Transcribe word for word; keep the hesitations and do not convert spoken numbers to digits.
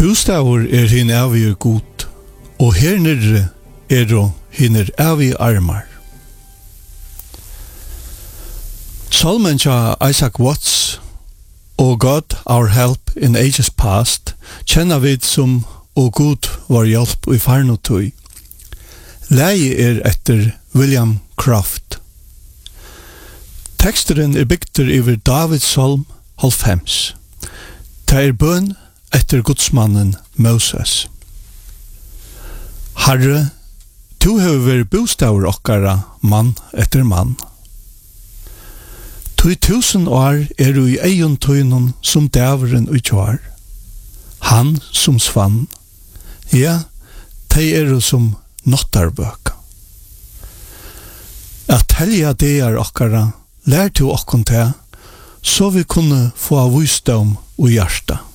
Bostavur er hin avig god, og her nere er og hinner avig armar. Salmen tja Isaac Watts og God our help in ages past kjenner vid som og God var hjelp i farnotøy. Leie er etter William Croft. Teksteren er bygter iver Davids salm halvfems. Det er bøn etter godsmannen Moses. Herre, du hever bostavur okkara mann etter mann. Tui tusen år er du i eion tøynun som dæveren utjar. Han som svann, ja, tei er du som nottarbøk. At telja deir okkara lær til okkon te, så vi kunne få visdom og hjärsta.